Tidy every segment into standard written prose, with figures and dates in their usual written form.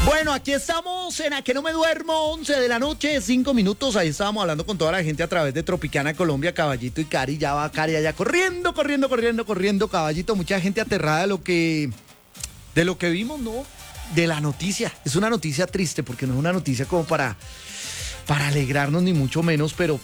Bueno, aquí estamos en A Que No Me Duermo, 11 de la noche, 5 minutos. Ahí estábamos hablando con toda la gente a través de Tropicana Colombia, Caballito y Cari. Ya va Cari allá corriendo. Caballito, mucha gente aterrada de lo que vimos, ¿no? De la noticia. Es una noticia triste porque no es una noticia como para alegrarnos ni mucho menos, pero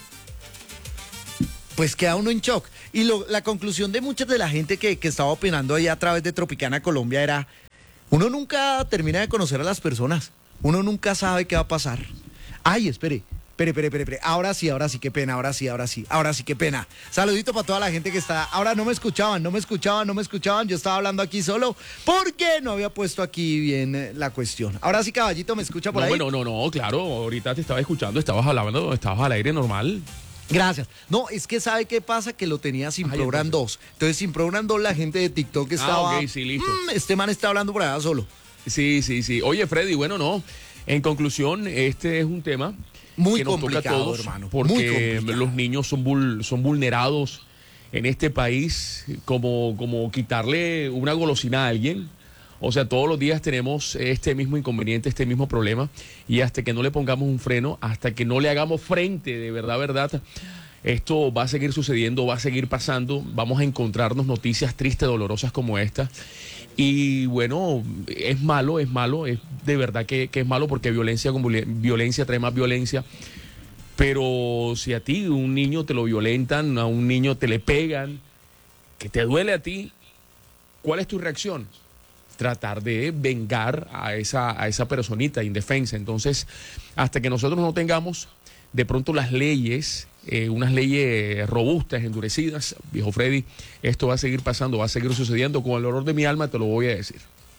pues queda uno en shock. Y la conclusión de mucha de la gente que estaba opinando ahí a través de Tropicana Colombia era: uno nunca termina de conocer a las personas. Uno nunca sabe qué va a pasar. Ay, espere. Ahora sí, qué pena, ahora sí, qué pena. Saludito para toda la gente que está. Ahora no me escuchaban. Yo estaba hablando aquí solo porque no había puesto aquí bien la cuestión. Ahora sí, Caballito, ¿me escucha por ahí? No, claro. Ahorita te estaba escuchando, estabas hablando, estabas al aire normal. Gracias. No, es que ¿sabe qué pasa? Que lo tenía sin Program 2. Entonces, sin Program 2, la gente de TikTok estaba... ok, sí, listo. Este man está hablando por allá solo. Sí. Oye, Freddy, bueno, no. En conclusión, este es un tema muy que nos complicado, toca a todos, hermano. porque muy complicado. Los niños son vulnerados en este país, como quitarle una golosina a alguien. O sea, todos los días tenemos este mismo inconveniente, este mismo problema, y hasta que no le pongamos un freno, hasta que no le hagamos frente de verdad, esto va a seguir sucediendo, va a seguir pasando, vamos a encontrarnos noticias tristes, dolorosas como esta. Y bueno, es malo, es de verdad que es malo, porque violencia con violencia trae más violencia. Pero si a ti un niño te lo violentan, a un niño te le pegan, que te duele a ti, ¿cuál es tu reacción? Tratar de vengar a esa personita indefensa. Entonces, hasta que nosotros no tengamos de pronto las leyes, unas leyes robustas, endurecidas, viejo Freddy, esto va a seguir pasando, va a seguir sucediendo. Con el dolor de mi alma te lo voy a decir.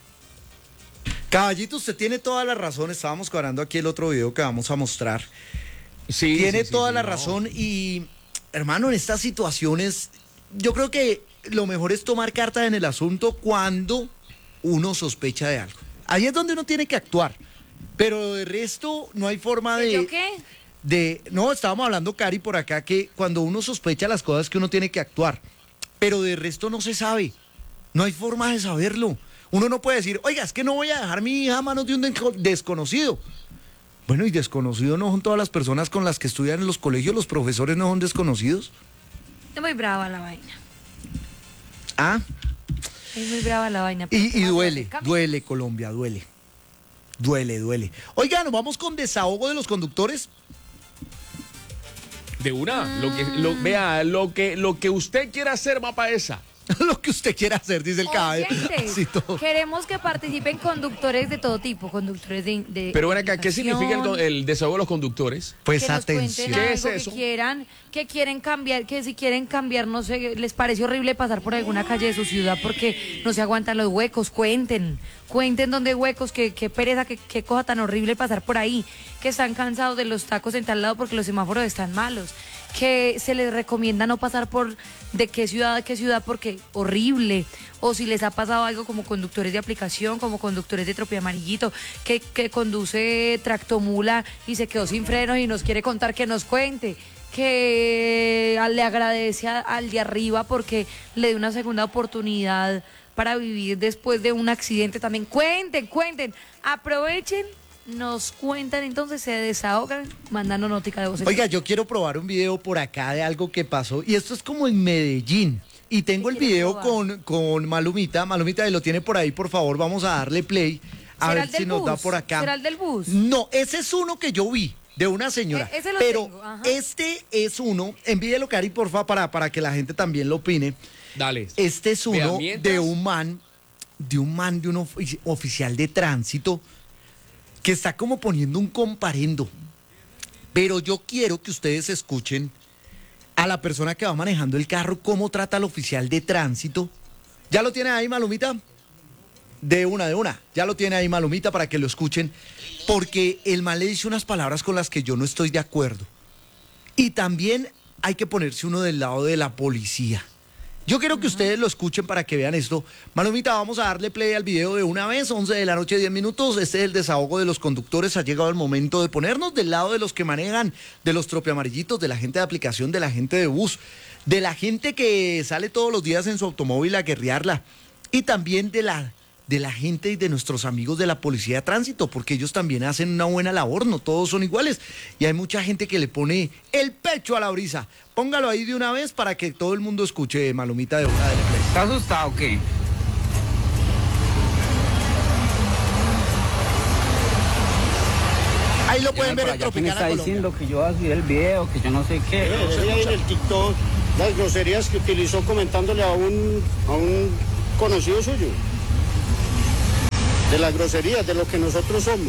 Caballito, usted tiene toda la razón. Estábamos cuadrando aquí el otro video que vamos a mostrar. Sí, tiene toda la razón. Y, hermano, en estas situaciones, yo creo que lo mejor es tomar cartas en el asunto cuando uno sospecha de algo. Ahí es donde uno tiene que actuar. Pero de resto no hay forma de... ¿Yo qué? No, estábamos hablando, Cari, por acá, que cuando uno sospecha las cosas que uno tiene que actuar. Pero de resto no se sabe. No hay forma de saberlo. Uno no puede decir, oiga, es que no voy a dejar mi hija a manos de un desconocido. Bueno, y desconocido no son todas las personas con las que estudian en los colegios, los profesores no son desconocidos. Es muy brava la vaina. Ah. Es muy brava la vaina. Y duele, Colombia, duele. Oiga, nos vamos con desahogo de los conductores. De una, vea, lo que usted quiera hacer va para esa. Lo que usted quiera hacer, dice el caballo. Queremos que participen conductores de todo tipo, conductores de Pero ven acá, ¿qué significa el desahogo de los conductores? Pues que atención. Nos ¿Qué es algo eso? Que quieren cambiar, que si quieren cambiar, no sé, les parece horrible pasar por alguna calle de su ciudad porque no se aguantan los huecos, cuenten dónde hay huecos, qué pereza, qué cosa tan horrible pasar por ahí, que están cansados de los tacos en tal lado porque los semáforos están malos, que se les recomienda no pasar por de qué ciudad a qué ciudad porque horrible, o si les ha pasado algo como conductores de aplicación, como conductores de Tropi Amarillito, que conduce tractomula y se quedó sin frenos y nos quiere contar, que nos cuente, que le agradece al de arriba porque le dio una segunda oportunidad para vivir después de un accidente también. Cuenten, aprovechen, nos cuentan, entonces se desahogan mandando notica de voz. Oiga, yo quiero probar un video por acá de algo que pasó, y esto es como en Medellín, y tengo el video con Malumita, y lo tiene por ahí, por favor, vamos a darle play, a ver si nos da por acá. ¿Será el del bus? No, ese es uno que yo vi, de una señora, ese lo pero tengo, ajá. Este es uno, envíelo, Cari, porfa, para que la gente también lo opine. Dale. Este es uno de un oficial de tránsito que está como poniendo un comparendo. Pero yo quiero que ustedes escuchen a la persona que va manejando el carro, cómo trata al oficial de tránsito. ¿Ya lo tiene ahí, Malumita? De una. Ya lo tiene ahí, Malumita, para que lo escuchen. Porque el man le dice unas palabras con las que yo no estoy de acuerdo. Y también hay que ponerse uno del lado de la policía. Yo quiero que ustedes lo escuchen para que vean esto. Malumita, vamos a darle play al video de una vez, 11 de la noche, 10 minutos. Este es el desahogo de los conductores. Ha llegado el momento de ponernos del lado de los que manejan, de los tropiamarillitos, de la gente de aplicación, de la gente de bus, de la gente que sale todos los días en su automóvil a guerrearla, y también de la de la gente y de nuestros amigos de la policía de tránsito, porque ellos también hacen una buena labor, no todos son iguales. Y hay mucha gente que le pone el pecho a la brisa. Póngalo ahí de una vez para que todo el mundo escuche, Malumita, de una de la ¿Está asustado o qué? Ahí lo pueden ver en ¿Quién Tropicana está Colombia. diciendo que yo voy a subir el video, que yo no sé qué? Ahí en el TikTok, las groserías que utilizó comentándole a un conocido suyo. De las groserías, de lo que nosotros somos.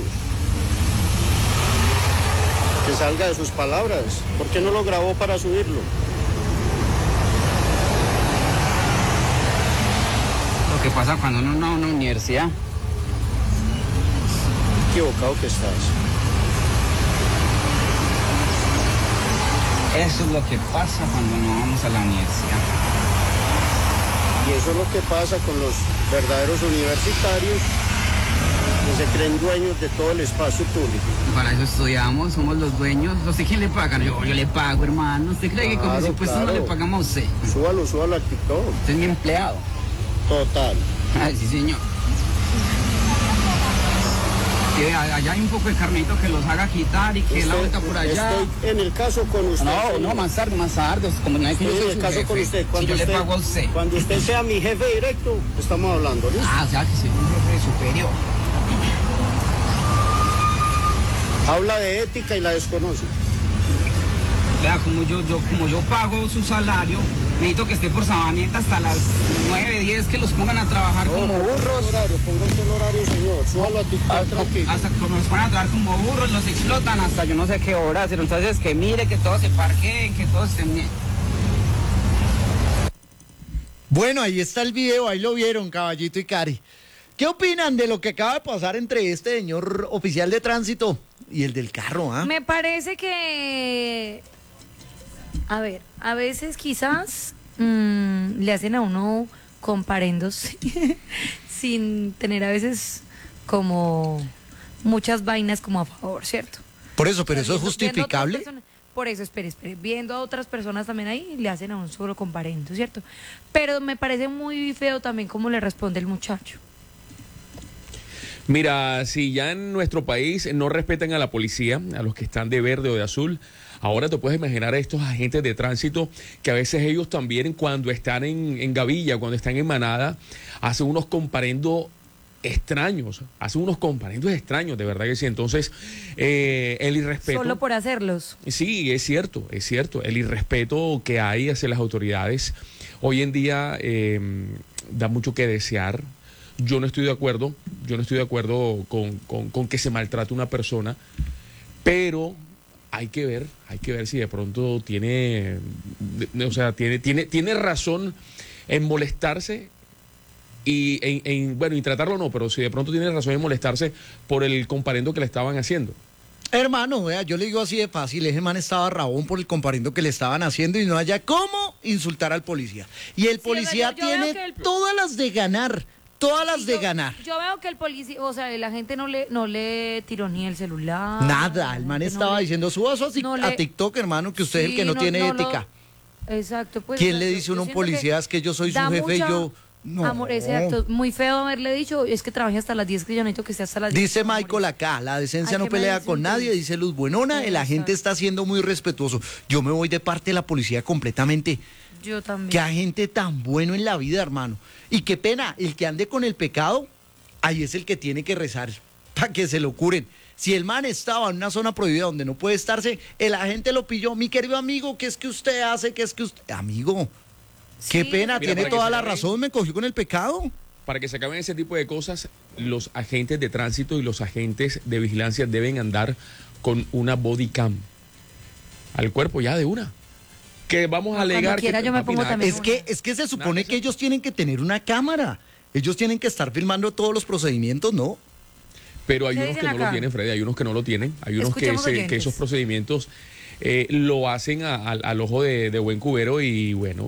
Que salga de sus palabras. ¿Por qué no lo grabó para subirlo? Lo que pasa cuando uno va a una universidad. Equivocado que estás. Eso es lo que pasa cuando no vamos a la universidad. Y eso es lo que pasa con los verdaderos universitarios que se creen dueños de todo el espacio público. Para eso estudiamos, somos los dueños. ¿Usted quién le paga? Yo le pago, hermano. ¿Usted cree que con mis impuestos no le pagamos a usted? Súbalo al TikTok. Usted es mi empleado. Total. Ay, sí, señor. Que allá hay un poco de carnito que los haga quitar y que la vuelta por allá. Estoy en el caso con usted. No, más tarde. Como no es que yo Estoy soy en el su caso jefe. con usted. Si yo le pago a usted. Cuando usted sea mi jefe directo, estamos hablando, ¿listo? O sea, que soy un jefe superior. Habla de ética y la desconoce. Vea, como yo pago su salario, necesito que esté por Sabaneta hasta las 9, 10, que los pongan a trabajar como burros. Póngase el horario, señor. Súbalo a TikTok, tranquilo. Hasta que nos ponen a trabajar como burros, los explotan hasta yo no sé qué horas. Entonces, que mire, que todos se parqueen, que todos estén bien. Bueno, ahí está el video, ahí lo vieron, Caballito y Cari. ¿Qué opinan de lo que acaba de pasar entre este señor oficial de tránsito y el del carro? Me parece que, a ver, a veces quizás le hacen a uno comparendos sin tener a veces como muchas vainas como a favor, ¿cierto? Por eso, pero O sea, eso es justificable. Por eso, espere. Viendo a otras personas también ahí, le hacen a un solo comparendo, ¿cierto? Pero me parece muy feo también cómo le responde el muchacho. Mira, si ya en nuestro país no respetan a la policía, a los que están de verde o de azul, ahora te puedes imaginar a estos agentes de tránsito que a veces ellos también cuando están en gavilla, cuando están en manada, hacen unos comparendos extraños, de verdad que sí. Entonces, el irrespeto... Solo por hacerlos. Sí, es cierto, el irrespeto que hay hacia las autoridades hoy en día da mucho que desear. Yo no estoy de acuerdo con que se maltrate una persona, pero hay que ver si de pronto tiene razón en molestarse y tratarlo no, pero si de pronto tiene razón en molestarse por el comparendo que le estaban haciendo. Hermano, vea, yo le digo así de fácil, ese man estaba rabón por el comparendo que le estaban haciendo y no haya cómo insultar al policía. Y el policía yo veo tiene que todas las de ganar. Yo veo que el policía, o sea, la gente no le tiró ni el celular. Nada, el man estaba diciendo, suba eso a TikTok, hermano, que usted es el que no tiene ética. Exacto, pues. ¿Quién le dice a un policía es que yo soy su jefe y yo... No. Amor, exacto, muy feo haberle dicho, es que trabajé hasta las 10, que yo necesito que esté hasta las 10. Dice Michael acá, la decencia no pelea con nadie, dice Luz Buenona, el agente está siendo muy respetuoso. Yo me voy de parte de la policía completamente. Yo también. Qué agente tan bueno en la vida, hermano. Y qué pena, el que ande con el pecado, ahí es el que tiene que rezar, para que se lo curen. Si el man estaba en una zona prohibida donde no puede estarse, el agente lo pilló. Mi querido amigo, ¿qué es que usted hace? ¿Qué es que usted...? Amigo, qué pena, Mira, tiene toda la razón, me cogió con el pecado. Para que se acaben ese tipo de cosas, los agentes de tránsito y los agentes de vigilancia deben andar con una body cam al cuerpo ya de una. Que vamos a alegar quiera, que yo me pongo también. Es que se supone que ellos tienen que tener una cámara. Ellos tienen que estar filmando todos los procedimientos, ¿no? Pero hay ¿Qué unos que dicen no lo acá? tienen, Freddy, hay unos que no lo tienen. Hay unos Escuchemos que oyentes. esos procedimientos lo hacen al ojo de buen cubero y bueno,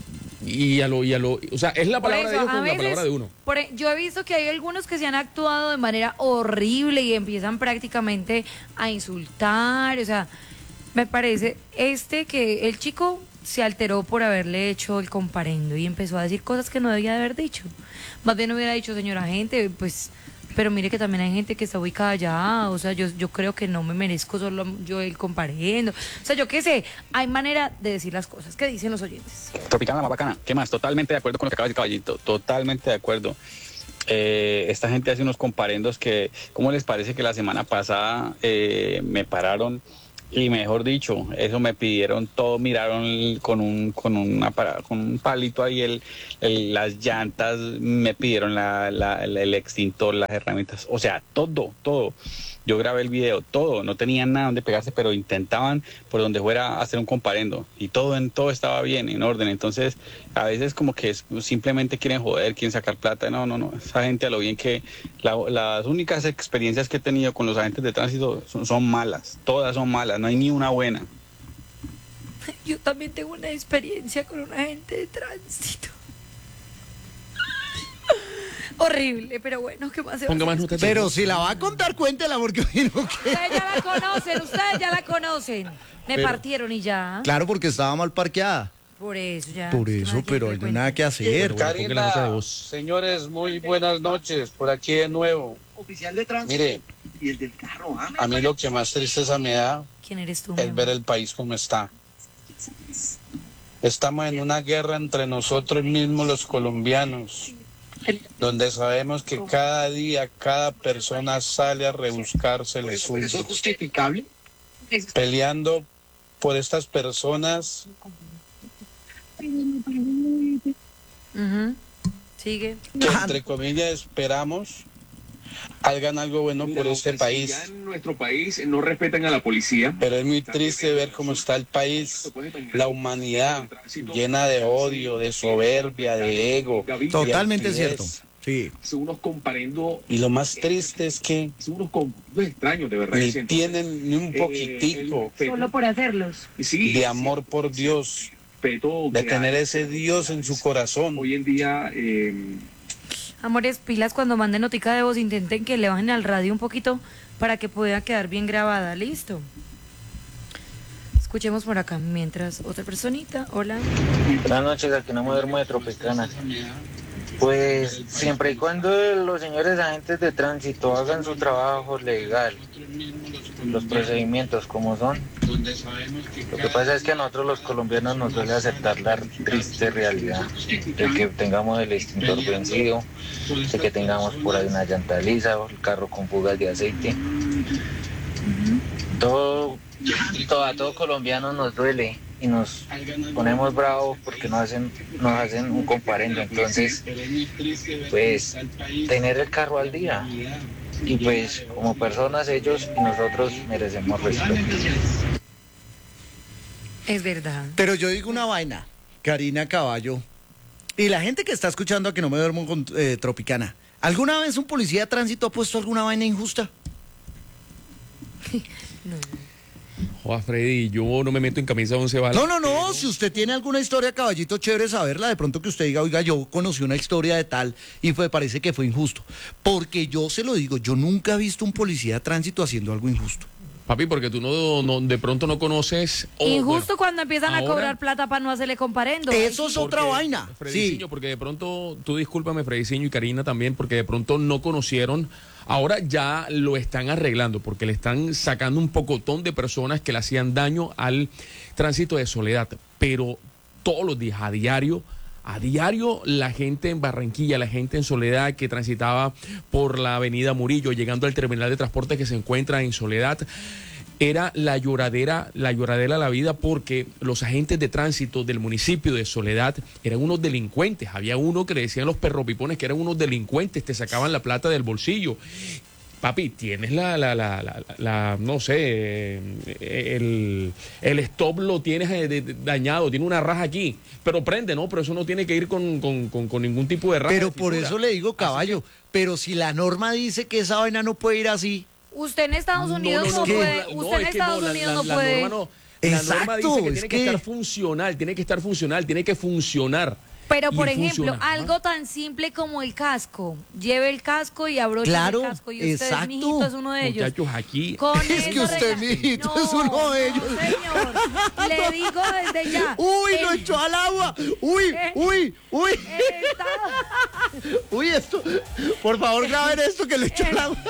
o sea, es la Por palabra de eso, ellos con la palabra de uno. Yo he visto que hay algunos que se han actuado de manera horrible y empiezan prácticamente a insultar, o sea, me parece que el chico se alteró por haberle hecho el comparendo y empezó a decir cosas que no debía de haber dicho. Más bien hubiera dicho, señora gente, pues, pero mire que también hay gente que está ubicada allá, o sea, yo creo que no me merezco solo yo el comparendo. O sea, yo qué sé, hay manera de decir las cosas. ¿Qué dicen los oyentes? Tropicana, la más bacana. ¿Qué más? Totalmente de acuerdo con lo que acaba de decir Caballito. Totalmente de acuerdo. Esta gente hace unos comparendos que, ¿cómo les parece que la semana pasada me pararon? Y mejor dicho, eso me pidieron todo, miraron con un palito ahí las llantas, me pidieron el extintor, las herramientas, o sea, todo. Yo grabé el video, todo, no tenían nada donde pegarse, pero intentaban por donde fuera hacer un comparendo y todo estaba bien, en orden. Entonces, a veces como que simplemente quieren joder, quieren sacar plata. No, esa gente a lo bien que las únicas experiencias que he tenido con los agentes de tránsito son malas, todas son malas, no hay ni una buena. Yo también tengo una experiencia con un agente de tránsito. Horrible, pero bueno, ¿qué más se va a Ponga hacer? más nota. Pero si la va a contar, cuéntela, porque hoy no que... Ustedes ya la conocen. Me Pero- partieron y ya. Claro, porque estaba mal parqueada. Por eso ya. Por eso, Nadie pero me hay cuenta. nada que hacer. Bueno, ponga la nota de voz. Señores, muy buenas noches, por aquí de nuevo. Mire, a mí lo que más tristeza me da ¿Quién eres tú? mi es ver amor? el país como está. Estamos en una guerra entre nosotros mismos los colombianos, donde sabemos que cada día, cada persona sale a rebuscarse lo suyo. ¿Eso es justificable? Peleando por estas personas. Ujú. Sigue. Que entre comillas esperamos hagan algo bueno por este país. En nuestro país no respetan a la policía. Pero es muy triste ver cómo está el país, la humanidad llena de odio, de soberbia, de ego. Totalmente de cierto. altivez. Sí. Son unos comparendo, Y lo más triste es que son unos comparendos extraños, de verdad. ni siento. tienen ni un poquitico Solo por hacerlos. sí, de amor por Dios, respeto de que tener hay. ese Dios en su corazón. Hoy en día, Amores, pilas, cuando manden notica de voz, intenten que le bajen al radio un poquito para que pueda quedar bien grabada. Listo. Escuchemos por acá mientras otra personita. Hola. Buenas noches, aquí no me duermo de Tropicana. Pues siempre y cuando los señores agentes de tránsito hagan su trabajo legal, los procedimientos como son. Lo que pasa es que a nosotros los colombianos nos duele aceptar la triste realidad de que tengamos el extintor vencido, de que tengamos por ahí una llanta lisa, el carro con fugas de aceite. A todo colombiano nos duele y nos ponemos bravos porque nos hacen un comparendo. Entonces, pues, tener el carro al día. Y pues, como personas, ellos y nosotros merecemos respeto. Es verdad. Pero yo digo una vaina, Karina Caballo, y la gente que está escuchando a que no me duermo con Tropicana, ¿alguna vez un policía de tránsito ha puesto alguna vaina injusta? Joder, Freddy, yo no me meto en camisa 11 balas. No, si usted tiene alguna historia, Caballito, chévere saberla, de pronto que usted diga, oiga, yo conocí una historia de tal y parece que fue injusto. Porque yo se lo digo, yo nunca he visto un policía de tránsito haciendo algo injusto. Papi, porque tú no de pronto no conoces... Injusto bueno, cuando empiezan a ahora- cobrar plata para no hacerle comparendo. Eso es otra porque, vaina. Frediciño, Sí. porque de pronto, tú discúlpame, Frediciño y Karina también, porque de pronto no conocieron, ahora ya lo están arreglando, porque le están sacando un pocotón de personas que le hacían daño al tránsito de Soledad, pero todos los días, a diario, la gente en Barranquilla, la gente en Soledad que transitaba por la avenida Murillo, llegando al terminal de transporte que se encuentra en Soledad, era la lloradera a la vida, porque los agentes de tránsito del municipio de Soledad eran unos delincuentes. Había uno que le decían los perropipones que eran unos delincuentes, te sacaban la plata del bolsillo. Papi, tienes no sé, el stop lo tienes dañado, tiene una raja aquí, pero prende, ¿no? Pero eso no tiene que ir con ningún tipo de raja. Pero de por fisura. eso le digo, Así Caballo, pero si la norma dice que esa vaina no puede ir así. Usted en Estados Unidos no, no, puede. no, Usted en es que Estados no, Unidos no la puede. norma no. La norma Exacto, dice que es tiene que que- estar funcional, tiene que funcionar. Pero, por Y ejemplo, funciona. algo tan simple como el casco. Lleve el casco y abroche Claro, el casco. Y usted, exacto. mijito, es uno de ellos. Muchachos, aquí Con Es que eso usted, mijito, es uno de ellos. No, señor. Le digo desde ya. Uy, lo El- echó al agua. Uy. el Estado- Uy, esto. Por favor, graben esto que le echó al agua.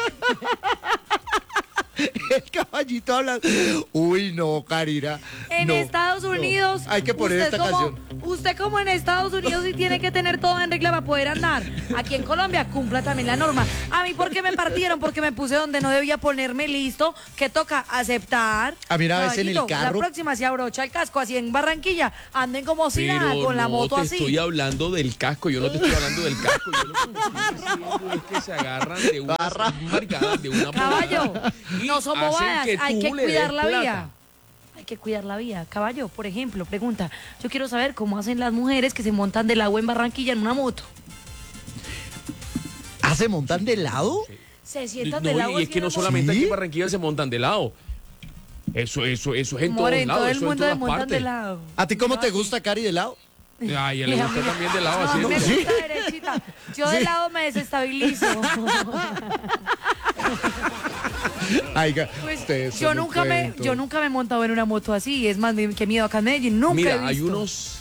El caballito habla. Uy, no, Karina. En no, Estados no. Unidos, Hay que poner usted esta como, canción. Usted como en Estados Unidos sí tiene que tener todo en regla para poder andar. Aquí en Colombia cumpla también la norma. A mí, ¿por qué me partieron? Porque me puse donde no debía ponerme, listo. Que toca aceptar. A mí una vez en el Caballito, carro- La próxima se abrocha el casco, así en Barranquilla. Anden como si Pero nada, con la no moto te así. estoy hablando del casco, yo no te estoy hablando del casco. Yo lo que estoy diciendo es que se agarran de unas marcadas, de una Caballo, bobada y no son hacen bobadas, que hay tú que le des cuidar la plata. vía. Hay que cuidar la vía. Caballo, por ejemplo, pregunta, yo quiero saber cómo hacen las mujeres que se montan del agua en Barranquilla en una moto. ¿Ah, se montan de lado? Se sientan No, del agua. y es así que en no la moto. solamente ¿Sí? aquí en Barranquilla se montan de lado. Eso es en todos More, en lados, todo el eso en mundo todas se montan partes. de lado. ¿A ti cómo te gusta, Cari, de lado? Ay, a él le Y a gusta mí- también de lado No, a así. mí me ¿Sí? gusta derechita. Yo de lado me desestabilizo. Ay, Pues, ustedes yo son un nunca cuento. me he montado en una moto así. Es más, qué miedo acá en Medellín. Nunca he Mira, visto. hay unos...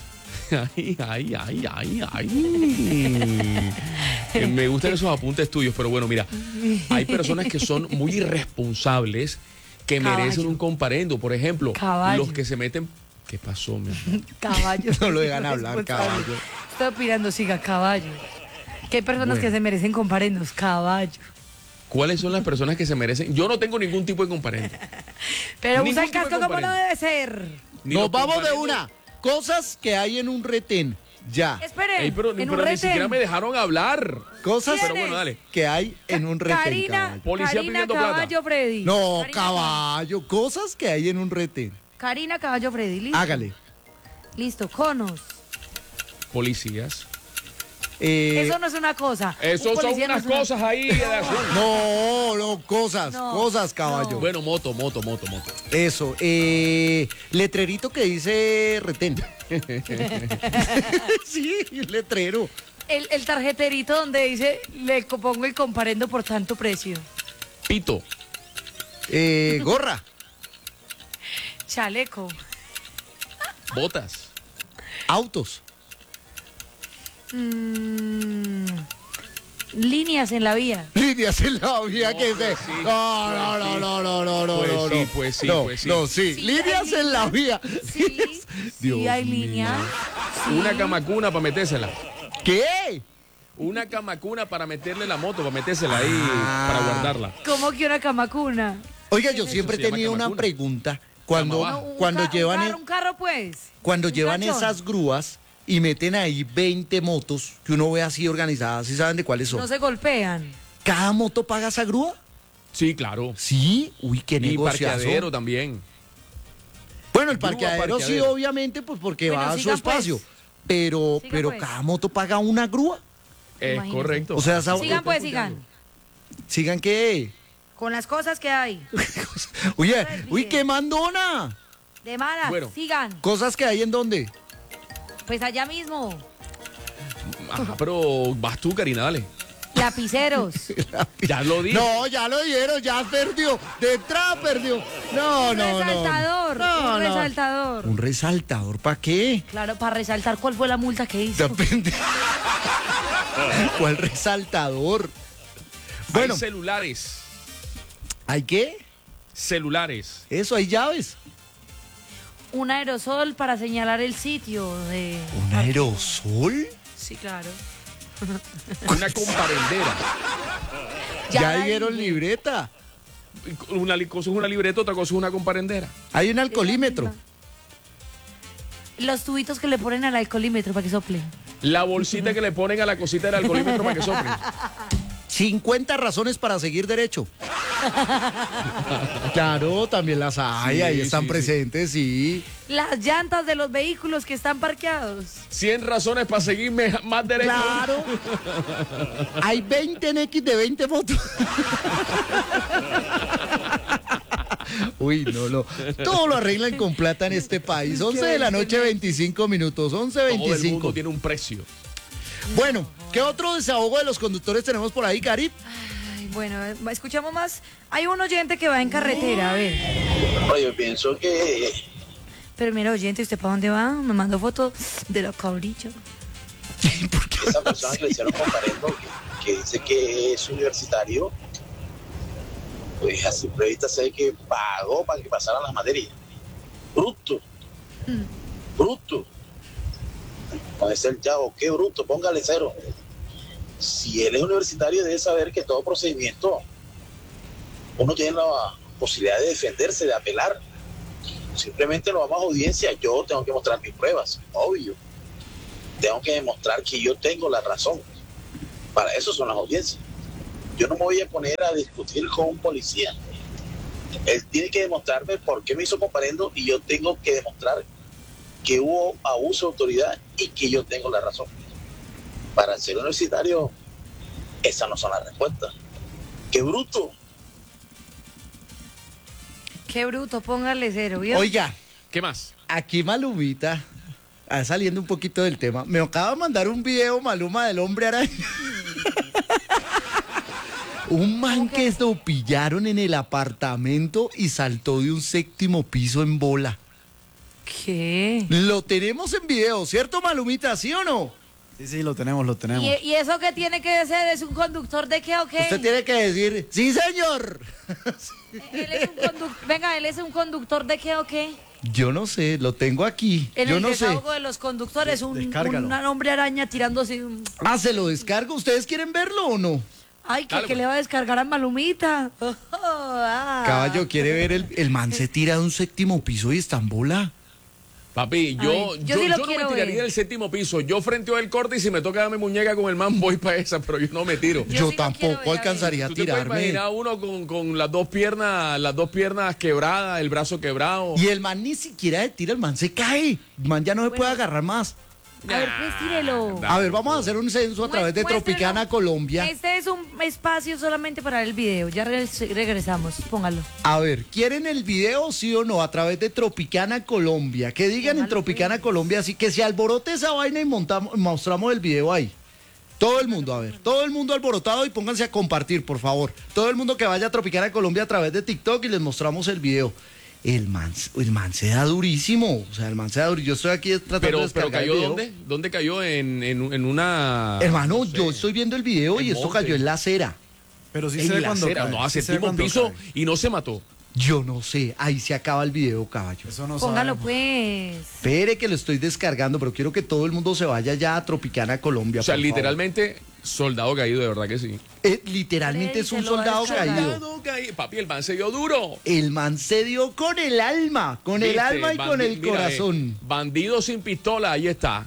Ay. Me gustan esos apuntes tuyos, pero bueno, mira, hay personas que son muy irresponsables que Caballo. merecen un comparendo. Por ejemplo, Caballo. los que se meten... ¿Qué pasó, mi amor? Caballo. No lo dejan hablar, Responsable. caballo. Estoy opinando, siga, caballo. Que hay personas Bueno. que se merecen comparendos, caballo. ¿Cuáles son las personas que se merecen? Yo no tengo ningún tipo de comparendo. Pero Ningún usa el tipo de casco como no comparendo. debe ser. Ni Nos los vamos de comparendos- una. Cosas que hay en un retén. Ya. Esperen, Ey, pero en pero un ni retén. siquiera me dejaron hablar. Cosas Pero bueno, dale. que hay en un retén. Karina, caballo. Policía Karina pidiendo plata. Caballo Freddy. No, Karina caballo. Cosas que hay en un retén. Karina Caballo Freddy, listo. Hágale. Listo, conos. Policías. Eso no es una cosa. Eso Un son policía no unas es una- cosas ahí de azul. No, cosas. No, Cosas, caballo. no. Bueno, moto. Eso. Letrerito que dice retén. Sí, letrero. El tarjeterito donde dice, le pongo el comparendo por tanto precio. Pito. Gorra. Chaleco. Botas. Autos. Líneas en la vía. Líneas en la vía que se. sí, No. Pues sí. No, sí. Sí, Líneas hay en la vía. Sí, Dios sí hay mío. líneas. Sí. Una camacuna para metérsela. ¿Qué? Una camacuna para meterle la moto, para metérsela ahí, para guardarla. ¿Cómo que una camacuna? Oiga, yo siempre he se llama tenido una camacuna. pregunta. Cuando, Cama Un cuando ca- llevan, un carro, pues. cuando Un llevan cachón. esas grúas y meten ahí 20 motos que uno ve así organizadas, ¿sí saben de cuáles son? No se golpean. ¿Cada moto paga esa grúa? Sí, claro. Sí. Uy, qué Y negociazo. parqueadero también. Bueno, el Grúa, parqueadero sí, parqueadero. obviamente, pues porque Bueno, va a su sigan, pues. espacio. Pero Sigan, pues. cada moto paga una grúa. Es Imagínese. correcto. O sea, esa- Sigan, pues, sigan. ¿Sigan qué? Con las cosas que hay. Oye, Pues, uy, bien. qué mandona. De malas, Bueno. sigan. Cosas que hay en dónde. Pues allá mismo. Ajá, pero vas tú, Karina, dale. Lapiceros. Ya lo dije. No, ya lo dieron, ya perdió. De entrada perdió. No. Resaltador. No, un no. resaltador. ¿Un resaltador para qué? Claro, para resaltar cuál fue la multa que hizo. Depende. ¿Cuál resaltador? Bueno, Hay celulares. ¿hay qué? Celulares. Eso, hay llaves. Un aerosol para señalar el sitio de. ¿Un aerosol? Sí, claro. Una comparendera. Ya la dieron dije. libreta. Una cosa es una libreta, otra cosa es una comparendera. Hay un alcoholímetro. Los tubitos que le ponen al alcoholímetro para que sople. La bolsita que le ponen a la cosita del alcoholímetro para que sople. 50 razones para seguir derecho. Claro, también las hay, Sí, ahí están sí, sí. presentes, sí. Las llantas de los vehículos que están parqueados. 100 razones para seguirme más derecho. Claro. Hay 20 en X de 20 fotos. Uy, no. Todo lo arreglan con plata en este país. 11 de la noche, 25 minutos. 11:25. Todo el mundo tiene un precio. Bueno, ¿qué otro desahogo de los conductores tenemos por ahí, Cari? Ay, bueno, escuchamos más. Hay un oyente que va en carretera, a ver. Yo pienso que Pero mira, oyente, ¿usted para dónde va? Me mandó fotos de los cabrichos. esa persona que le hicieron comparendo, que dice que es universitario, pues a simple vista sé que pagó para que pasaran las materias. Bruto. Bruto. No es el chavo, qué bruto, póngale 0. Si él es universitario, debe saber que todo procedimiento uno tiene la posibilidad de defenderse, de apelar. Simplemente lo vamos a audiencia, yo tengo que mostrar mis pruebas, obvio. Tengo que demostrar que yo tengo la razón. Para eso son las audiencias. Yo no me voy a poner a discutir con un policía. Él tiene que demostrarme por qué me hizo comparendo y yo tengo que demostrar que hubo abuso de autoridad y que yo tengo la razón. Para el ser universitario, esas no son las respuestas. ¡Qué bruto! Qué bruto, póngale 0, ¿vio? Oiga, ¿Qué más? aquí Malumita, saliendo un poquito del tema, me acaba de mandar un video, Maluma, del hombre araña. Un man que lo pillaron en el apartamento y saltó de un 7º piso en bola. ¿Qué? Lo tenemos en video, ¿cierto, Malumita? ¿Sí o no? Sí, lo tenemos. ¿Y eso qué tiene que ser? ¿Es un conductor de qué o qué? Usted tiene que decir, sí, señor. Él es un Venga, ¿él es un conductor de qué o qué? Yo no sé, lo tengo aquí. En Yo el no sé. desahogo de los conductores, un hombre araña tirándose un... Ah, se lo descargo. ¿Ustedes quieren verlo o no? Ay, que le va a descargar a Malumita. Caballo, ¿quiere ver el man se tira de un 7º piso y está en bola? Papi, yo sí no lo me quiero tiraría ver. del 7º piso. Yo frenteo el corte y si me toca darme muñeca con el man, voy para esa, pero yo no me tiro. Yo sí lo quiero tampoco ver, alcanzaría a ¿Tú te puedes tirarme. imaginar a uno con las dos piernas quebradas, el brazo quebrado? Y el man ni siquiera se tira, el man se cae. El man ya no se puede agarrar más. A ver, pues tírelo. A ver, vamos a hacer un censo a través de Muéstrelo. Tropicana Colombia. Este es un espacio solamente para el video. Ya regresamos. Póngalo. A ver, ¿quieren el video sí o no? A través de Tropicana Colombia. Que digan en Tropicana Colombia, así que se alborote esa vaina y mostramos el video ahí. Todo el mundo, a ver, todo el mundo alborotado y pónganse a compartir, por favor. Todo el mundo que vaya a Tropicana Colombia a través de TikTok y les mostramos el video. El man se da durísimo. O sea, el man se da durísimo. Yo estoy aquí tratando de Pero descargar cayó el video. ¿dónde? ¿Dónde cayó? En una... Hermano, no sé, yo estoy viendo el video y en esto monte. cayó en la acera. Pero sí En se ve la cuando acera, cae. no, sí a se ve 7º cuando piso cae. y no se mató. Yo no sé, ahí se acaba el video, caballo. Eso no Póngalo sabemos. pues. Espere que lo estoy descargando, pero quiero que todo el mundo se vaya ya a Tropicana Colombia. O sea, por favor. literalmente, soldado caído, de verdad que sí. Literalmente es un Se lo va a soldado descargar. caído. Soldado caído. Papi, el man se dio duro. El man se dio con el alma, con el ¿Viste? alma y con el Mira, corazón. bandido sin pistola, ahí está.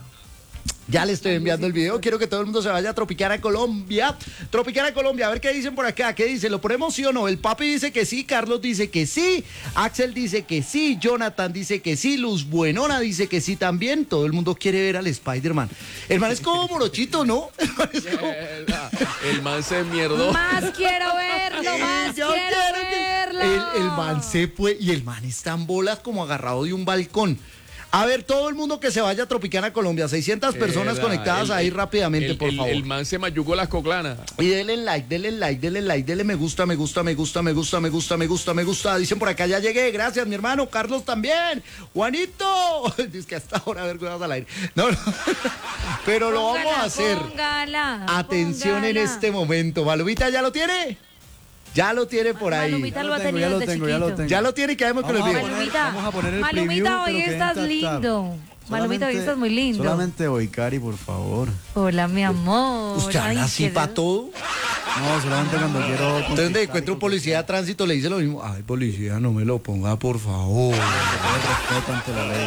Ya le estoy enviando el video. Quiero que todo el mundo se vaya a Tropicana Colombia. Tropicana Colombia, a ver qué dicen por acá. ¿Qué dice? ¿Lo ponemos sí o no? El papi dice que sí, Carlos dice que sí, Axel dice que sí, Jonathan dice que sí, Luz Buenona dice que sí también. Todo el mundo quiere ver al Spider-Man. El man es como morochito, ¿no? El man es como... El man se mierdó. Más quiero verlo, más Yo quiero quiero que- verlo. el man se fue y el man está en bolas como agarrado de un balcón. A ver, todo el mundo que se vaya a Tropicana Colombia, 600 personas conectadas ahí rápidamente, por favor. El man se mayucó las coclanas. Y denle like, denle like, denle like, denle me gusta, me gusta, me gusta, me gusta, me gusta, me gusta, me gusta. Dicen por acá, ya llegué, gracias mi hermano, Carlos también, Juanito. Dice que hasta ahora, a ver, cuidado al aire. No, no. Pero lo vamos a hacer. Póngala, Atención en póngala. este momento. ¿Malumita ya lo tiene? Ya lo tiene por ahí. Malumita lo ha tengo, tenido ya lo desde tengo, ya lo chiquito. tengo. Ya lo tiene y caemos con el Vamos a video. poner- Malumita, vamos a poner el Malumita, preview, hoy pero que estás entra lindo. Malumita, hoy Solamente- estás muy lindo. Solamente hoy, Cari, por favor. Hola, mi amor. ¿Usted Ay, habla así qué para todo? No, solamente cuando quiero... Entonces, donde encuentra un policía de tránsito, le dice lo mismo. Ay, policía, no me lo ponga, por favor. respeto ante la ley.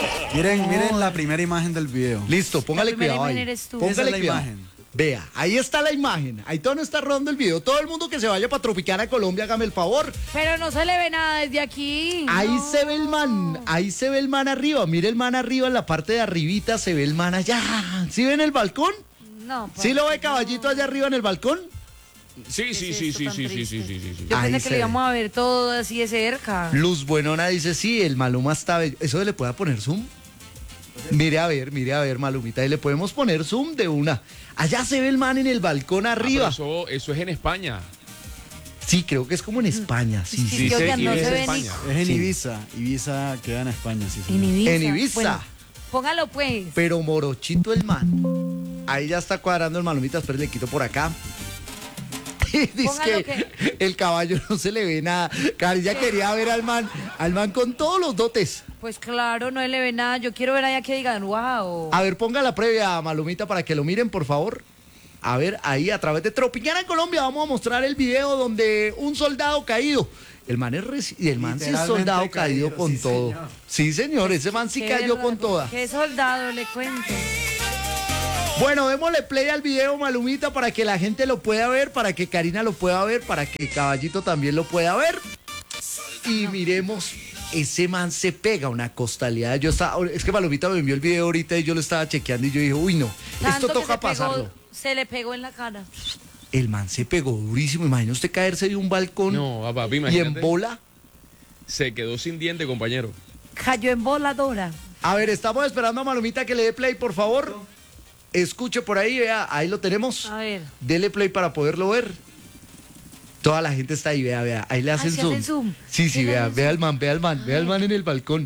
Miren la primera imagen del video. Listo, póngale La primera cuidado ahí. imagen eres tú. Esa Póngale es la cuidado. imagen. Vea, ahí está la imagen. Ahí todo no está rodando el video. Todo el mundo que se vaya para Tropicana Colombia, hágame el favor. Pero no se le ve nada desde aquí. Ahí No. se ve el man, ahí se ve el man arriba. Mire el man arriba, en la parte de arribita se ve el man allá. ¿Sí ven el balcón? No, ¿Sí lo ve papi, caballito allá arriba en el balcón? Sí. Yo Ahí pensé que se le ve. íbamos a ver todo así de cerca. Luz Buenona dice, sí, el Maluma está bello. ¿Eso le puede poner zoom? Mire a ver, Malumita, y le podemos poner zoom de una. Allá se ve el man en el balcón arriba. Pero eso es en España. Sí, creo que es como en España, sí. Sí, que, oigan, no se ve ni- Es en Sí. Ibiza. Ibiza queda en España, sí, señor. En Ibiza. En Ibiza. Bueno, póngalo pues. Pero morochito el man. Ahí ya está cuadrando el Malumita, espera, le quito por acá. Dice Póngalo que el caballo no se le ve nada. Carilla quería ver al man con todos los dotes. Pues claro, no le ve nada. Yo quiero ver allá que digan, wow. A ver, ponga la previa, Malumita, para que lo miren, por favor. A ver, ahí a través de Tropicana Colombia vamos a mostrar el video donde un soldado caído. El man es sí es Literalmente soldado caído con sí, todo. señor. Sí, señor, ese man sí Qué cayó verdad, con toda. Qué soldado, le cuento. Bueno, démosle play al video, Malumita, para que la gente lo pueda ver, para que Karina lo pueda ver, para que Caballito también lo pueda ver. Y miremos, ese man se pega una costalidad. Es que Malumita me envió el video ahorita y yo lo estaba chequeando y yo dije, uy no, Tanto esto que toca se pegó- pasarlo. Se le pegó en la cara. El man se pegó durísimo. Imagina usted caerse de un balcón No, papi, y imagínate. en bola. Se quedó sin diente, compañero. Cayó en voladora. A ver, estamos esperando a Malumita que le dé play, por favor. Escuche por ahí, vea, ahí lo tenemos. A ver. Dele play para poderlo ver. Toda la gente está ahí, vea. Ahí le hacen ¿sí zoom. hacen zoom? Sí, ¿Sí le vea, hacen vea zoom? al man, vea al man en el balcón.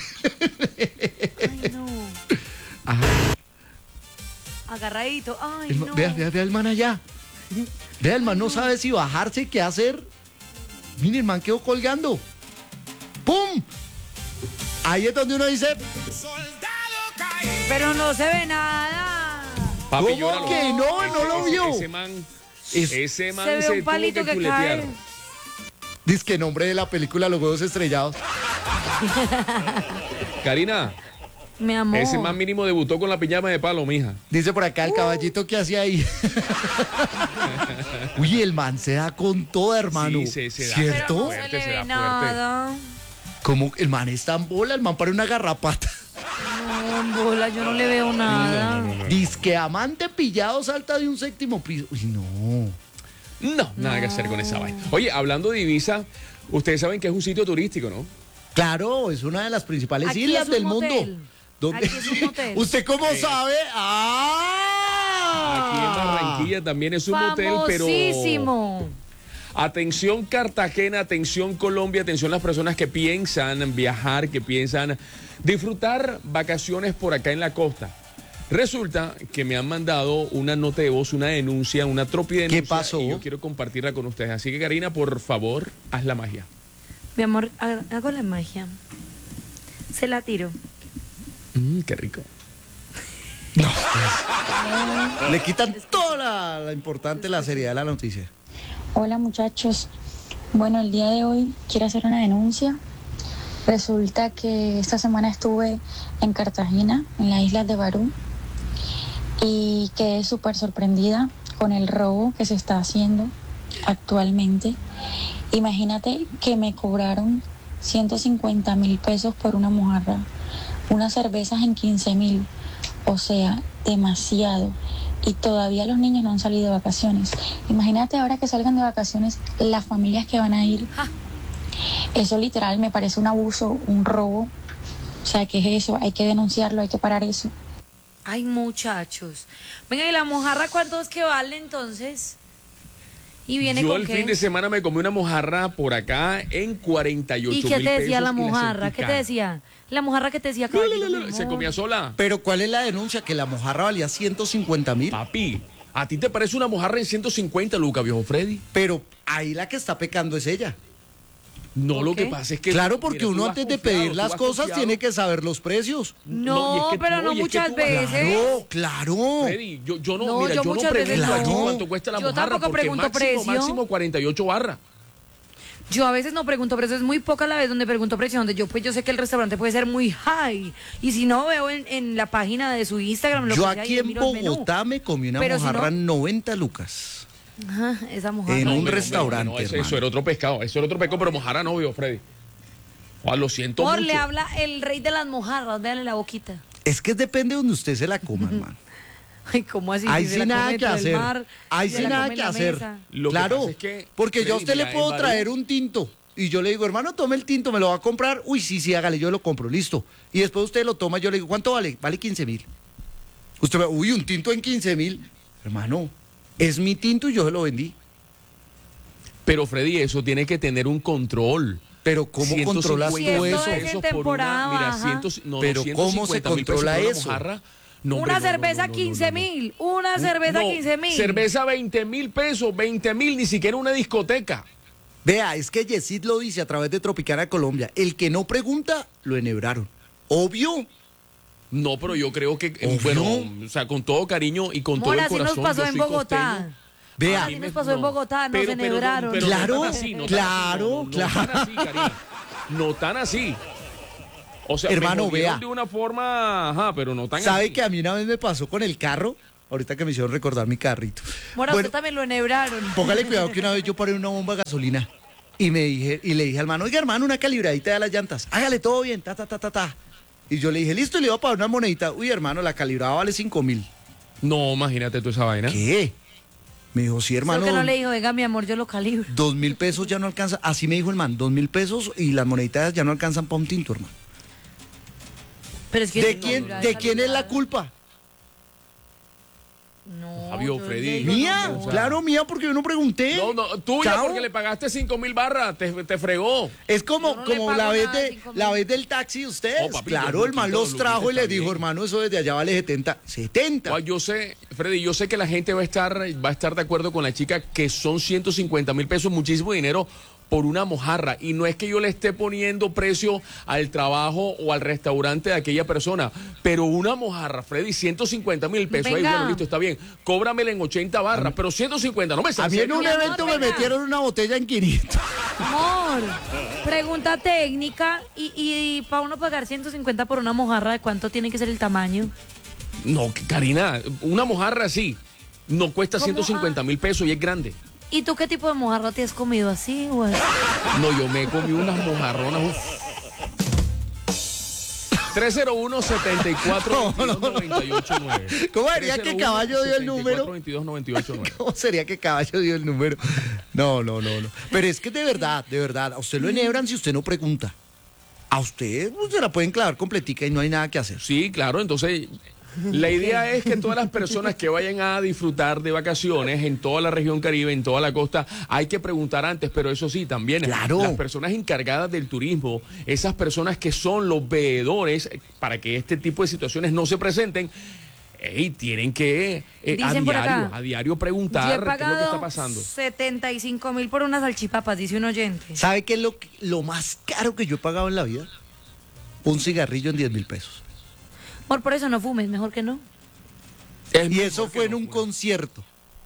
Ay, no. Ajá. Agarradito. Ay, El no. vea el man allá. Vea, el man no sabe si bajarse, qué hacer. Mire, el man quedó colgando. ¡Pum! Ahí es donde uno dice, Pero no se ve nada. Papi, ¿cómo llóralo. que no lo vio? Ese man, Es- ese man Se ve se un palito tuvo que que chuletear. cae. dice que nombre de la película Los Huevos Estrellados. Karina, Mi amor. ese man mínimo debutó con la pijama de palo, mija. Dice por acá el caballito que hacía ahí. Uy, el man se da con toda, hermano. Sí, se da. Pero ¿Cierto? no Fuerte, se le se ve da nada. Como el man está en bola, el man para una garrapata. No, en bola, yo no le veo nada. Dice que amante pillado salta de un séptimo piso. Uy, no. No, nada que hacer con esa vaina. Oye, hablando de Ibiza, ustedes saben que es un sitio turístico, ¿no? Claro, es una de las principales Aquí islas es un del motel. mundo. ¿Dónde? Aquí es un motel. ¿Usted cómo sabe? ¡Ah! Aquí en Barranquilla también es un motel, pero... Famosísimo. Atención Cartagena, atención Colombia, atención las personas que piensan viajar, que piensan disfrutar vacaciones por acá en la costa. Resulta que me han mandado una nota de voz, una denuncia, una tropidenuncia. ¿Qué pasó? Y yo quiero compartirla con ustedes. Así que Karina, por favor, haz la magia. Mi amor, hago la magia. Se la tiro. Qué rico. Le quitan toda la importante, la seriedad de la noticia. Hola muchachos, bueno el día de hoy quiero hacer una denuncia. Resulta que esta semana estuve en Cartagena, en las islas de Barú, y quedé súper sorprendida con el robo que se está haciendo actualmente. Imagínate que me cobraron 150.000 pesos por una mojarra, unas cervezas en 15.000, o sea, demasiado. Y todavía los niños no han salido de vacaciones. Imagínate ahora que salgan de vacaciones las familias que van a ir. Eso literal me parece un abuso, un robo. O sea, ¿qué es eso? Hay que denunciarlo, hay que parar eso. Ay, muchachos. Venga, ¿y la mojarra cuánto es que vale entonces? ¿Y viene Yo con el qué? fin de semana me comí una mojarra por acá en 48 ¿Y mil qué pesos. te decía la y sentí mojarra? ¿Qué te cara. decía? La mojarra que te decía, caballito, mi amor. Se comía sola. Pero ¿cuál es la denuncia? Que la mojarra valía 150.000. Papi, ¿a ti te parece una mojarra en 150, Luca, viejo Freddy? Pero ahí la que está pecando es ella. No, ¿Por lo qué? que pasa es que... Claro, porque mira, tú uno vas antes de confiado, pedir tú las vas cosas confiado. tiene que saber los precios. No, y es que- pero no y es que muchas tú- veces. Claro. Freddy, yo no, No, mira, yo yo no muchas pregunto veces no. cuánto cuesta la Yo mojarra, tampoco porque pregunto máximo, precio. máximo 48 barras. Yo a veces no pregunto precio, es muy poca la vez donde pregunto precio, donde yo sé que el restaurante puede ser muy high. Y si no, veo en la página de su Instagram. Lo Yo que sea, aquí y en miro el menú. Bogotá me comí una Pero si mojarra no- 90 lucas. Ajá, esa mojarra. En un Hombre, restaurante, no, eso hermano. era otro pescado, pero mojarra no, viejo Freddy. Lo siento Amor, mucho. le habla el rey de las mojarras, véanle la boquita. Es que depende de donde usted se la coma, hermano. Ay, ¿cómo así? Ahí Si se sí la nada come que dentro del hacer. mar, Ahí se sí la nada come en que la hacer. mesa. Lo que Claro, pasa es que, porque yo a Freddy, usted le mira, puedo en traer Barú- un tinto y yo le digo, hermano, tome el tinto, me lo va a comprar. Uy, sí, hágale, yo lo compro, listo. Y después usted lo toma, yo le digo, ¿cuánto vale? Vale 15.000. Usted me, uy, un tinto en 15.000. Hermano, es mi tinto y yo se lo vendí. Pero Freddy, eso tiene que tener un control. Pero ¿cómo controlas tú 150 eso? Si esto es en pesos por temporada mira, baja. Pero ¿cómo se 150.000 pesos controla por una eso? mojarra. No, hombre, Una no, no, cerveza no, no, 15.000. Una cerveza No, 15.000. cerveza 20.000 pesos, 20.000, ni siquiera una discoteca. Vea, es que Yesid lo dice a través de Tropicana Colombia. El que no pregunta, lo enhebraron. Obvio. No, pero yo creo que, Obvio. bueno, o sea, con todo cariño y con Mora, todo el así corazón. nos pasó yo en soy Bogotá. costeño. Vea. Así nos pasó en Bogotá, nos Pero enhebraron. no Claro, tan así, no claro, tan así, Karina. No tan así. O sea, Hermano, me jodieron vea. de una forma, ajá, pero no tan ¿Sabe así. que a mí una vez me pasó con el carro? Ahorita que me hicieron recordar mi carrito. Mora, Bueno, usted también lo enhebraron. póngale cuidado que una vez yo paré una bomba de gasolina y le dije al hermano, oiga hermano, una calibradita de las llantas, hágale todo bien, ta. Y yo le dije, listo, y le iba a pagar una monedita. Uy, hermano, la calibrada vale 5.000. No, imagínate tú esa vaina. ¿Qué? Me dijo, sí, hermano. Creo que no le dijo, venga, mi amor, yo lo calibro. 2.000 pesos ya no alcanza. Así me dijo el man, 2.000 pesos y las moneditas ya no alcanzan para un tinto, hermano. Pero es que ¿De quién es la culpa? No, Fabio, yo Freddy. le digo, Mía, no. claro, mía, porque yo no pregunté. No, tuya, Chao. porque le pagaste 5.000 barras, te fregó. Es como, Yo no le como pago la vez nada, de 5.000. la vez del taxi de ustedes. Oh, papito, claro, el man los Luquito trajo y está les dijo, bien. hermano, eso desde allá vale 70. 70. Ah, yo sé, Freddy, yo sé que la gente va a estar de acuerdo con la chica que son 150.000 pesos, muchísimo dinero por una mojarra. Y no es que yo le esté poniendo precio al trabajo o al restaurante de aquella persona, pero una mojarra, Freddy, 150.000 pesos. Ahí, Venga. bueno, listo, está bien. Cóbramela en 80 barras, pero 150, no me A mí en un Mi amor, evento me venga. metieron una botella en 500. Amor, pregunta técnica y para uno pagar 150 por una mojarra, ¿de cuánto tiene que ser el tamaño? No, Karina, una mojarra así no cuesta ¿Cómo? 150.000 pesos y es grande. ¿Y tú qué tipo de mojarra te has comido así o así? No, yo me comí unas mojarronas. 301-74-22-98-9. ¿Cómo sería que Caballo dio el número? 301-74-22-98-9. ¿Cómo sería que Caballo dio el número? No. Pero es que de verdad, a usted lo enhebran si usted no pregunta. A usted se la pueden clavar completica y no hay nada que hacer. Sí, claro, entonces la idea es que todas las personas que vayan a disfrutar de vacaciones en toda la región Caribe, en toda la costa, hay que preguntar antes, pero eso sí, también Claro. las personas encargadas del turismo, esas personas que son los veedores para que este tipo de situaciones no se presenten, tienen que Dicen por acá, a diario Yo preguntar he qué es lo que está pagado pasando. 75.000 por unas salchipapas, dice un oyente. ¿Sabe qué es lo más caro que yo he pagado en la vida? Un cigarrillo en 10.000 pesos. Amor, por eso no fumes, mejor que no. Y eso fue en un concierto.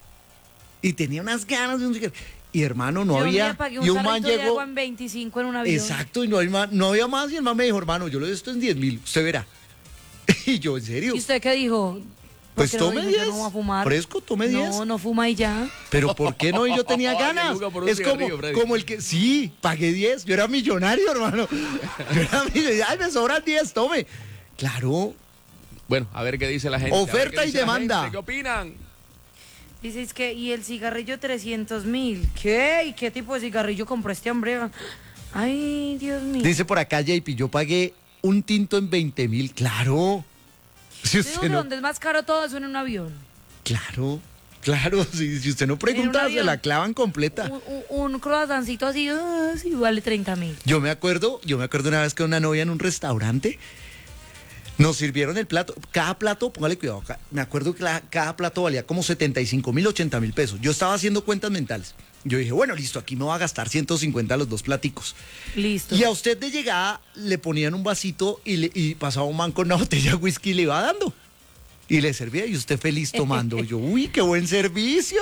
Y tenía unas ganas de un cigarrillo. Y hermano, no Yo un había. día pagué Y un un man carrito de llegó. agua en 25 en un avión. Exacto, y no había más. Y el man me dijo, hermano, yo lo de esto en 10.000. Usted verá. Y yo, ¿en serio? ¿Y usted qué dijo? ¿Por Pues qué no tome dijo, yo 10. no voy a fumar? Fresco, tome 10. No fuma y ya. Pero ¿por qué no? Y yo tenía Oye, ganas. Luca, por un Es cigarrillo, Freddy. como el que. Sí, pagué 10. Yo era millonario, hermano. Yo era millonario. Ay, me sobran 10, tome. Claro. Bueno, a ver qué dice la gente. Oferta a ver qué y dice la demanda. gente, ¿qué opinan? Dices que, y el cigarrillo 300.000. ¿Qué? ¿Y qué tipo de cigarrillo compró este hombre? Ay, Dios mío. Dice por acá, JP, yo pagué un tinto en 20.000. Claro. Si Digo usted que no. donde es más caro todo eso en un avión. Claro. Si usted no pregunta, se avión. la clavan completa. Un croissancito así, sí, vale 30.000. Yo me acuerdo una vez que una novia en un restaurante nos sirvieron el plato. Cada plato, póngale cuidado, me acuerdo que cada plato valía como 75.000, 80.000 pesos. Yo estaba haciendo cuentas mentales. Yo dije, bueno, listo, aquí me voy a gastar 150 los dos platicos. Listo. Y a usted de llegada le ponían un vasito y pasaba un man con una botella de whisky y le iba dando. Y le servía y usted feliz tomando. Y yo, uy, qué buen servicio.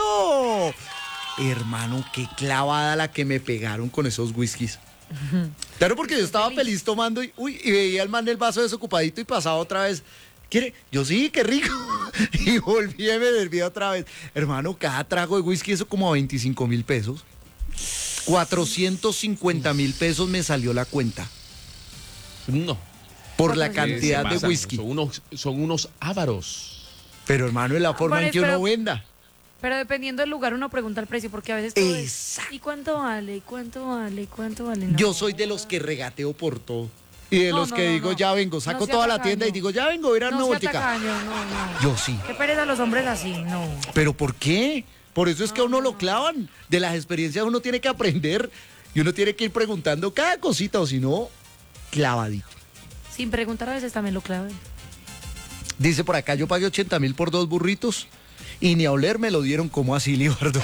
Hermano, qué clavada la que me pegaron con esos whiskies. Claro, porque yo estaba feliz tomando y veía al man el vaso desocupadito y pasaba otra vez. ¿Quiere? Yo sí, qué rico. Y volví y me servía otra vez. Hermano, cada trago de whisky, eso como a 25.000 pesos. 450.000 pesos me salió la cuenta. No. Por la Se cantidad de pasan, whisky. Son unos ávaros. Pero hermano, es la forma Bueno, en que uno pero- venda. Pero dependiendo del lugar uno pregunta el precio, porque a veces todo es, Exacto. ¿y cuánto vale? ¿Y cuánto vale? ¿Y cuánto vale? No. Yo soy de los que regateo por todo. Y de No, los no, que no, digo, no. ya vengo, No saco sea toda la tacaño. tienda y digo, ya vengo, voy a ir a dar una No sea vueltica. tacaño, no. Yo sí. Qué pereza los hombres así, no. ¿Pero por qué? Por eso es que a uno lo clavan. De las experiencias uno tiene que aprender y uno tiene que ir preguntando cada cosita o si no, clavadito. Sin preguntar a veces también lo claven. Dice por acá, yo pagué 80.000 por 2 burritos y ni a oler me lo dieron como así, Libardo.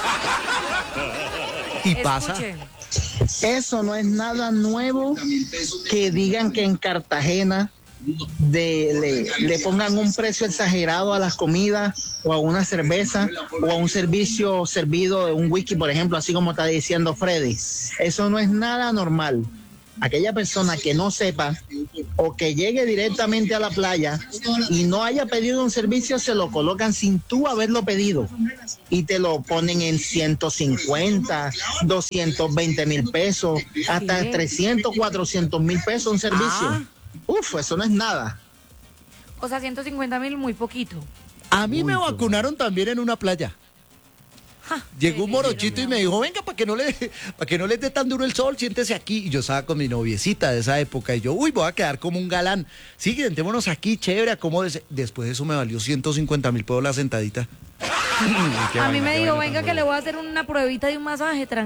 Y pasa. Escuchen. Eso no es nada nuevo que digan que en Cartagena le pongan un precio exagerado a las comidas o a una cerveza o a un servicio servido de un whisky, por ejemplo, así como está diciendo Freddy. Eso no es nada normal. Aquella persona que no sepa o que llegue directamente a la playa y no haya pedido un servicio, se lo colocan sin tú haberlo pedido y te lo ponen en 150, 220 pesos, hasta 300, 400 mil pesos un servicio. Uf, eso no es nada. O sea, 150.000, muy poquito. A mí me vacunaron también en una playa. Llegó un morochito y me dijo, venga, para que no les dé tan duro el sol, siéntese aquí. Y yo estaba con mi noviecita de esa época y yo, uy, voy a quedar como un galán. Sí, sentémonos aquí, chévere, acomódese. Después eso me valió 150.000 pesos la sentadita. A mí me dijo, venga que le voy a hacer una pruebita de un masaje, tranquilo.